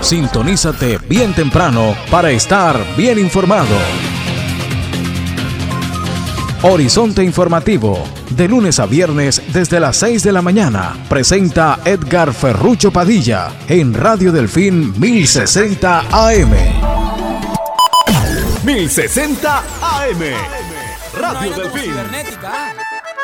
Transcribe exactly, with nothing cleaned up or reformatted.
Sintonízate bien temprano para estar bien informado. Horizonte Informativo, de lunes a viernes desde las seis de la mañana, presenta Edgar Ferrucho Padilla en Radio Delfín mil sesenta A M. mil sesenta A M. Radio Una vaina como Delfín. cibernética, ¿ah?